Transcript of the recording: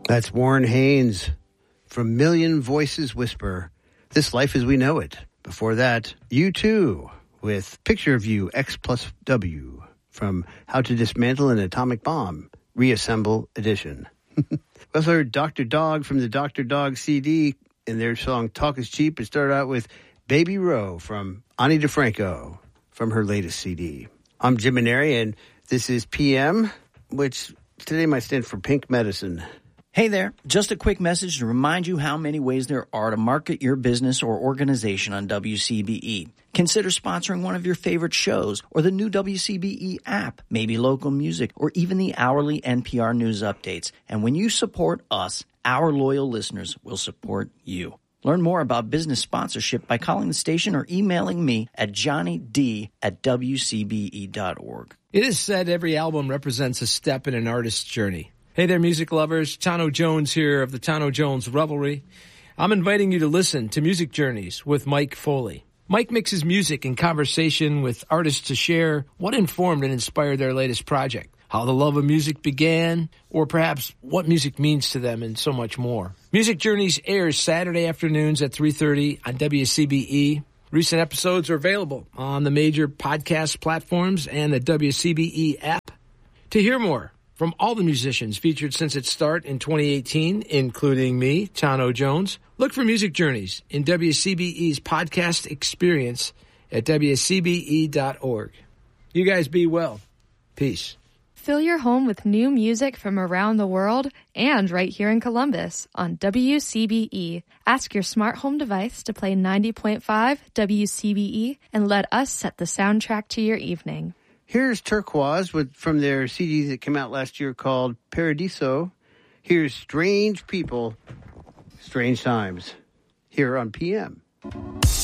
That's Warren Haynes from Million Voices Whisper, This Life as We Know It. Before that, U2 with Picture of You X plus W from How to Dismantle an Atomic Bomb, Reassemble Edition. We also heard Dr. Dog from the Dr. Dog CD in their song Talk is Cheap. It started out with Baby Row from Ani DeFranco from her latest CD. I'm Jim Maneri, and this is PM, which today might stand for Pink Medicine. Hey there, just a quick message to remind you how many ways there are to market your business or organization on WCBE. Consider sponsoring one of your favorite shows or the new WCBE app, maybe local music, or even the hourly NPR news updates. And when you support us, our loyal listeners will support you. Learn more about business sponsorship by calling the station or emailing me at johnnyd@wcbe.org. It is said every album represents a step in an artist's journey. Hey there, music lovers. Tano Jones here of the Tano Jones Revelry. I'm inviting you to listen to Music Journeys with Mike Foley. Mike mixes music and conversation with artists to share what informed and inspired their latest project, how the love of music began, or perhaps what music means to them, and so much more. Music Journeys airs Saturday afternoons at 3:30 on WCBE. Recent episodes are available on the major podcast platforms and the WCBE app. To hear more from all the musicians featured since its start in 2018, including me, Tano Jones, look for Music Journeys in WCBE's podcast experience at WCBE.org. You guys be well. Peace. Fill your home with new music from around the world and right here in Columbus on WCBE. Ask your smart home device to play 90.5 WCBE and let us set the soundtrack to your evening. Here's Turquoise from their CD that came out last year called Paradiso. Here's Strange People, Strange Times, here on PM.